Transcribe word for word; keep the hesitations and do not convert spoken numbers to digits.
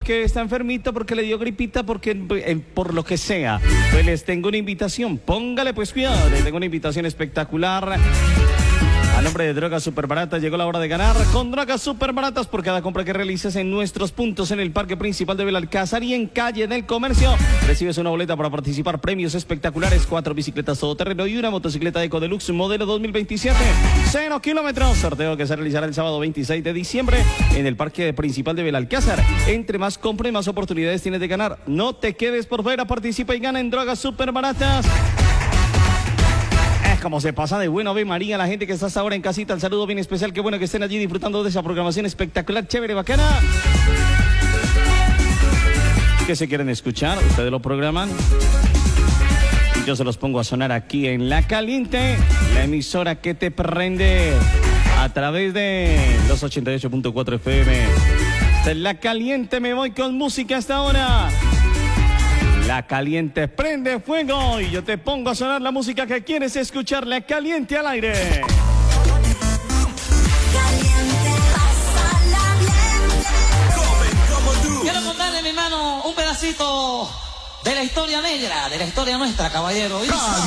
porque está enfermito, porque le dio gripita, porque eh, por lo que sea. Pues les tengo una invitación, póngale pues cuidado, les tengo una invitación espectacular. A nombre de Drogas Super Baratas llegó la hora de ganar con Drogas Super Baratas. Por cada compra que realices en nuestros puntos en el Parque Principal de Belalcázar y en Calle del Comercio, recibes una boleta para participar. Premios espectaculares, cuatro bicicletas todoterreno y una motocicleta Eco Deluxe modelo dos mil veintisiete, cero kilómetros. Sorteo que se realizará el sábado veintiséis de diciembre en el Parque Principal de Belalcázar. Entre más compre, más oportunidades tienes de ganar. No te quedes por fuera, participa y gana en Drogas Super Baratas. Como se pasa de bueno, Ave María, la gente que está hasta ahora en casita, el saludo bien especial, qué bueno que estén allí disfrutando de esa programación espectacular, chévere, bacana. ¿Qué se quieren escuchar? Ustedes lo programan. Yo se los pongo a sonar aquí en La Caliente, la emisora que te prende a través de los ochenta y ocho punto cuatro F M. Esta es La Caliente, me voy con música hasta ahora. La Caliente prende fuego y yo te pongo a sonar la música que quieres escuchar. La Caliente al aire. Caliente, pásala bien. Quiero contarle, mi hermano, un pedacito de la historia negra, de la historia nuestra, caballero.